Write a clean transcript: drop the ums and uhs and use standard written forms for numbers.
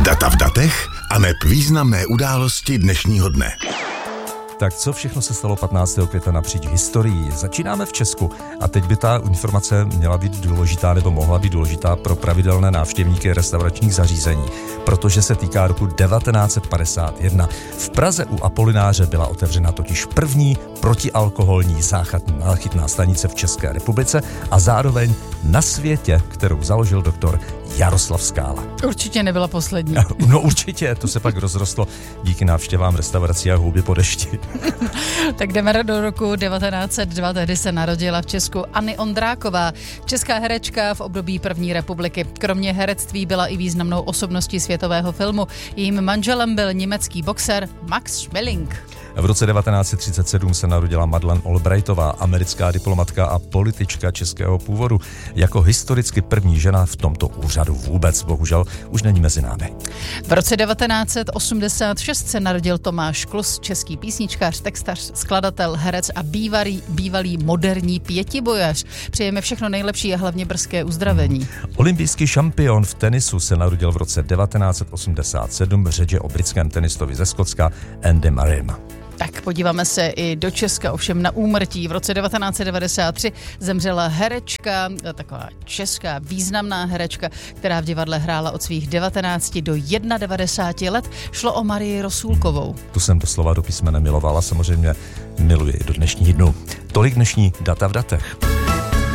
Data v datech aneb významné události dnešního dne. Tak co všechno se stalo 15. května napříč historií? Začínáme v Česku a teď by ta informace měla být důležitá nebo mohla být důležitá pro pravidelné návštěvníky restauračních zařízení, protože se týká roku 1951. V Praze u Apolináře byla otevřena totiž první protialkoholní záchytná stanice v České republice a zároveň na světě, kterou založil doktor Jaroslav Skála. Určitě nebyla poslední. No určitě, to se pak rozrostlo díky návštěvám restaurací a houby po dešti. Tak jdeme do roku 1902, tehdy se narodila v Česku Anny Ondráková, česká herečka v období první republiky. Kromě herectví byla i významnou osobností světového filmu. Jejím manželem byl německý boxer Max Schmeling. V roce 1937 se narodila Madeleine Albrightová, americká diplomatka a politička českého původu. Jako historicky první žena v tomto úřadu vůbec, bohužel, už není mezi námi. V roce 1986 se narodil Tomáš Klus, český písničkář, textař, skladatel, herec a bývalý moderní pětibojař. Přejeme všechno nejlepší a hlavně brzké uzdravení. Olympijský šampion v tenisu se narodil v roce 1987, řeč je o britském tenistovi ze Skotska Andy Murrayem. Tak podíváme se i do Česka, ovšem na úmrtí. V roce 1993 zemřela herečka, taková česká významná herečka, která v divadle hrála od svých 19 do 91 let. Šlo o Marii Rosůlkovou. Tu jsem doslova do písmene milovala, samozřejmě miluje i do dnešních dnů. Tolik dnešní Data v datech.